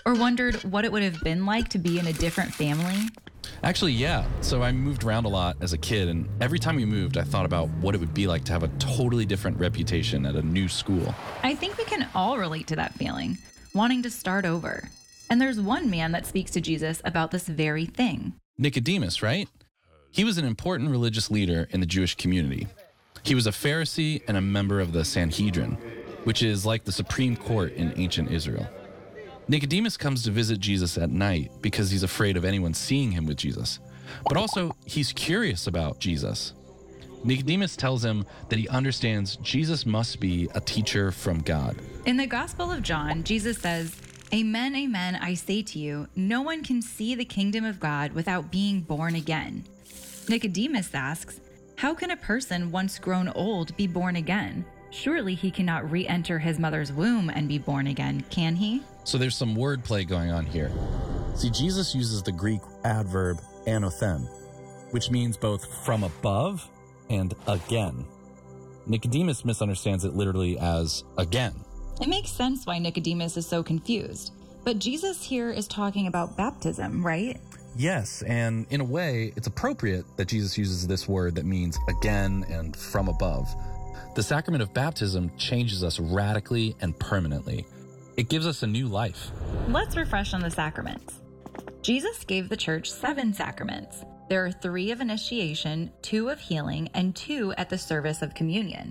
Or wondered what it would have been like to be in a different family? Actually, yeah. So I moved around a lot as a kid, and every time we moved, I thought about what it would be like to have a totally different reputation at a new school. I think we can all relate to that feeling, wanting to start over. And there's one man that speaks to Jesus about this very thing. Nicodemus, right? He was an important religious leader in the Jewish community. He was a Pharisee and a member of the Sanhedrin, which is like the Supreme Court in ancient Israel. Nicodemus comes to visit Jesus at night because he's afraid of anyone seeing him with Jesus. But also, he's curious about Jesus. Nicodemus tells him that he understands Jesus must be a teacher from God. In the Gospel of John, Jesus says, "Amen, amen, I say to you, no one can see the kingdom of God without being born again." Nicodemus asks, how can a person once grown old be born again? Surely he cannot re-enter his mother's womb and be born again, can he? So there's some wordplay going on here. See, Jesus uses the Greek adverb anothen, which means both from above and again. Nicodemus misunderstands it literally as again. It makes sense why Nicodemus is so confused. But Jesus here is talking about baptism, right? Yes, and in a way, it's appropriate that Jesus uses this word that means again and from above. The sacrament of baptism changes us radically and permanently. It gives us a new life. Let's refresh on the sacraments. Jesus gave the church 7 sacraments. There are 3 of initiation, 2 of healing, and 2 at the service of communion.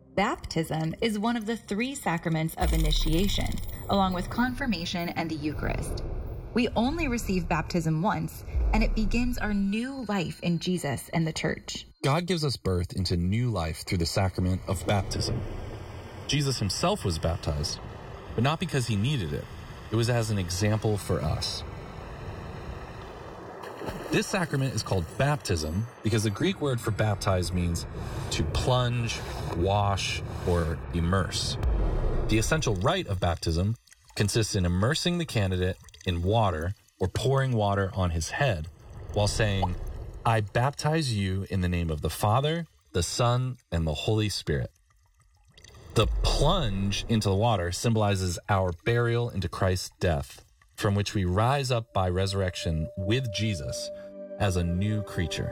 Baptism is one of the 3 sacraments of initiation, along with confirmation and the Eucharist. We only receive baptism once, and it begins our new life in Jesus and the church. God gives us birth into new life through the sacrament of baptism. Jesus himself was baptized, but not because he needed it. It was as an example for us. This sacrament is called baptism because the Greek word for baptize means to plunge, wash, or immerse. The essential rite of baptism consists in immersing the candidate in water or pouring water on his head while saying, "I baptize you in the name of the Father, the Son, and the Holy Spirit." The plunge into the water symbolizes our burial into Christ's death, from which we rise up by resurrection with Jesus as a new creature.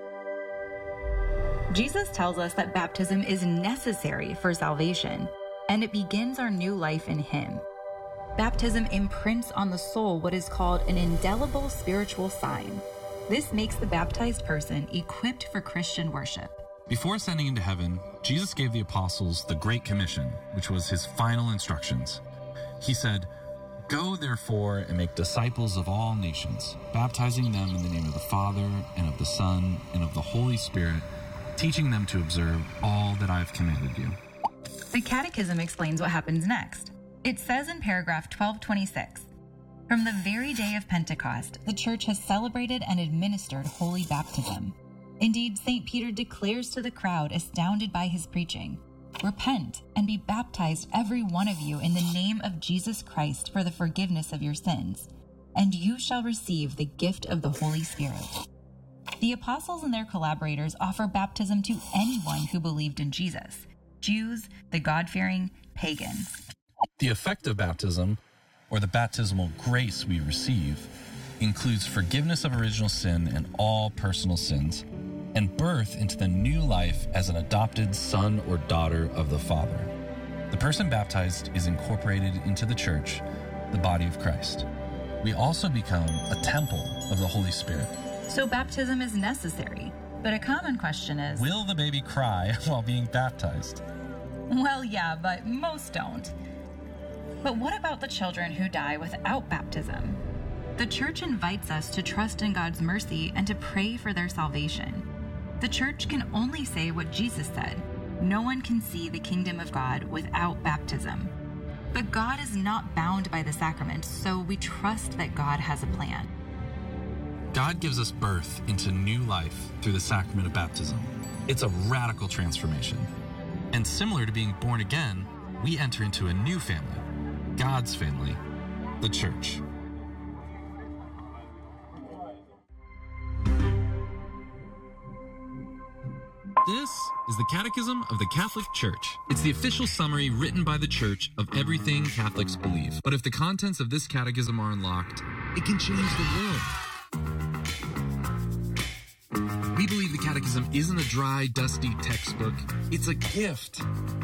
Jesus tells us that baptism is necessary for salvation, and it begins our new life in him. Baptism imprints on the soul what is called an indelible spiritual sign. This makes the baptized person equipped for Christian worship. Before ascending into heaven, Jesus gave the apostles the Great Commission, which was his final instructions. He said, "Go therefore and make disciples of all nations, baptizing them in the name of the Father and of the Son and of the Holy Spirit, teaching them to observe all that I have commanded you." The Catechism explains what happens next. It says in paragraph 1226, "From the very day of Pentecost, the Church has celebrated and administered holy baptism. Indeed, St. Peter declares to the crowd astounded by his preaching, 'Repent and be baptized every one of you in the name of Jesus Christ for the forgiveness of your sins, and you shall receive the gift of the Holy Spirit.'" The apostles and their collaborators offer baptism to anyone who believed in Jesus: Jews, the God-fearing, pagans. The effect of baptism, or the baptismal grace we receive, includes forgiveness of original sin and all personal sins, and birth into the new life as an adopted son or daughter of the Father. The person baptized is incorporated into the church, the body of Christ. We also become a temple of the Holy Spirit. So baptism is necessary, but a common question is, Will the baby cry while being baptized? well, yeah, but most don't. But what about the children who die without baptism? The church invites us to trust in God's mercy and to pray for their salvation. The church can only say what Jesus said: no one can see the kingdom of God without baptism. But God is not bound by the sacrament, so we trust that God has a plan. God gives us birth into new life through the sacrament of baptism. It's a radical transformation. And similar to being born again, we enter into a new family, God's family, the church. This is the Catechism of the Catholic Church. It's the official summary written by the Church of everything Catholics believe. But if the contents of this catechism are unlocked, it can change the world. We believe the Catechism isn't a dry, dusty textbook. It's a gift.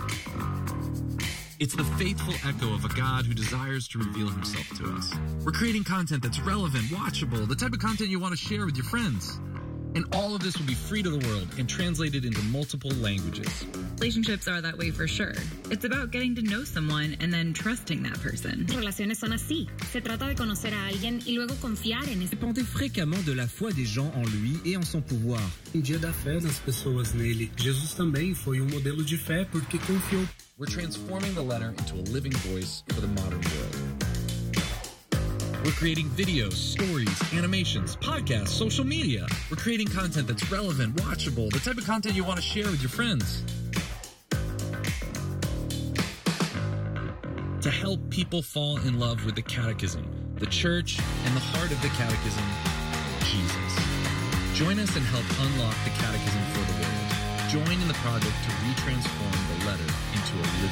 It's the faithful echo of a God who desires to reveal himself to us. We're creating content that's relevant, watchable, the type of content you want to share with your friends. And all of this will be free to the world and translated into multiple languages. Relationships are that way for sure. It's about getting to know someone and then trusting that person. Relaciones son así. Se trata de conocer a alguien y luego confiar en ese. Dépendez fréquemment de la foi des gens en lui et en son pouvoir. Dia da fé das pessoas nele. Jesus também foi modelo de fé porque confiou. We're transforming the letter into a living voice for the modern world. We're creating videos, stories, animations, podcasts, social media. We're creating content that's relevant, watchable, the type of content you want to share with your friends. To help people fall in love with the Catechism, the Church, and the heart of the Catechism, Jesus. Join us and help unlock the Catechism for the world. Join in the project to retransform the letter into a living